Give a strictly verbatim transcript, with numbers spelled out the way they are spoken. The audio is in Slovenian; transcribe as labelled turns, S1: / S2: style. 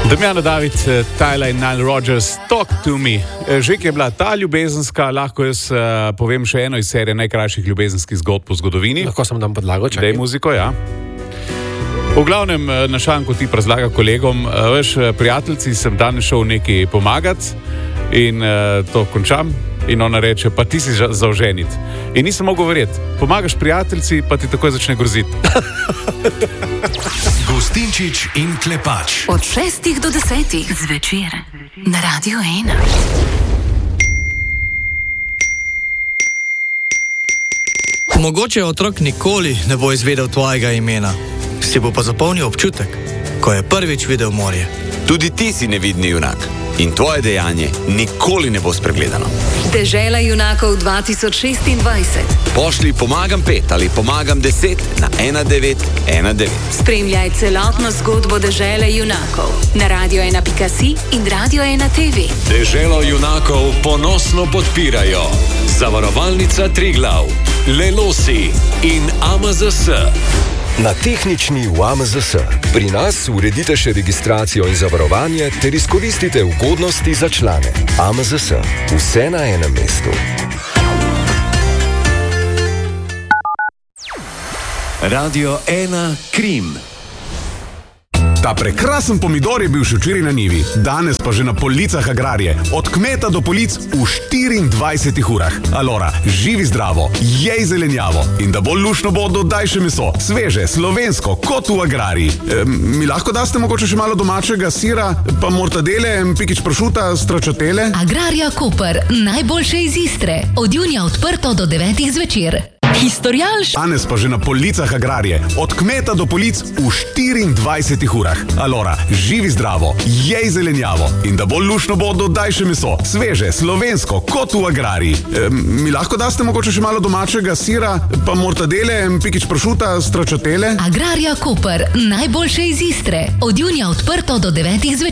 S1: Damjana David, Tyler in Nile Rodgers, Talk to me. Že ki je bila ta ljubezenska, lahko jaz uh, povem še eno iz serije najkrajših ljubezenskih zgodb v zgodovini.
S2: Lahko sem dam podlago, čakaj.
S1: Dej muziko, ja. V glavnem, na šanku ti razlaga kolegom, veš, prijateljci, sem danes šel nekaj pomagati in uh, to končam. In ona reče, pa ti si za oženit. In nisem mogel verjeti, pomagaš prijateljci, pa ti takoj začne groziti.
S3: Gostinčič in Klepač.
S4: Od šestih do desetih zvečer na Radio ena.
S5: Mogoče otrok nikoli ne bo izvedel tvojega imena. Si bo pa zapomnil občutek, ko je prvič videl morje.
S6: Tudi ti si nevidni junak in tvoje dejanje nikoli ne bo spregledano.
S4: Dežela junakov dva tisoč šestindvajset.
S6: Pošli pomagam pet ali pomagam deset na ena devet ena devet.
S4: Spremljaj celotno zgodbo Dežele junakov na radio ena pika si in Radio ena te ve.
S3: Deželo junakov ponosno podpirajo Zavarovalnica Triglav, Lelosi in A M Z S.
S7: Na tehnični v A M Z S. Pri nas uredite še registracijo in zavarovanje ter izkoristite ugodnosti za člane. A M Z S. Vse na enem mestu.
S3: Radio ena Krim.
S8: Ta prekrasen pomidor je bil še včeraj na njivi, danes pa že na policah Agrarije. Od kmeta do polic v štiriindvajsetih urah. Alora, živi zdravo, jej zelenjavo in da bolj lušno bo, dodaj še meso. Sveže, slovensko, kot v Agrariji. E, mi lahko daste mogoče še malo domačega sira, pa mortadele, pikič pršuta, stracciatelle?
S9: Agrarija Koper, najboljše iz Istre. Od junija odprto do devetih zvečer. Historial š...
S8: Danes pa že na policah Agrarije. Od kmeta do polic v štiriindvajsetih urah. Alora, živi zdravo, jej zelenjavo in da bolj lušno bo, dodaj še meso. Sveže, slovensko, kot v Agrariji. E, mi lahko daste mogoče še malo domačega sira, pa mortadele, pikič pršuta, stracciatelle?
S9: Agrarija Koper, najboljše iz Istre. Od junija odprto do devetih zvečer.